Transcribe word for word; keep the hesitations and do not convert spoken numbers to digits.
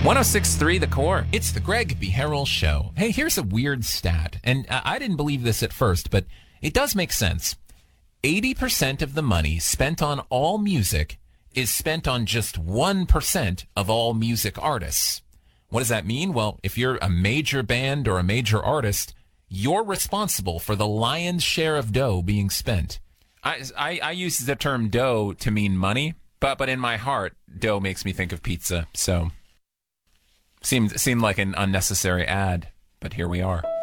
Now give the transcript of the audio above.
one oh six point three The Core. It's the Greg B. Harrell Show. Hey, here's a weird stat, and uh, I didn't believe this at first, but it does make sense. eighty percent of the money spent on all music is spent on just one percent of all music artists. What does that mean? Well, if you're a major band or a major artist, you're responsible for the lion's share of dough being spent. I, I, I use the term dough to mean money, but but in my heart, dough makes me think of pizza, so... Seemed seemed like an unnecessary ad, but here we are.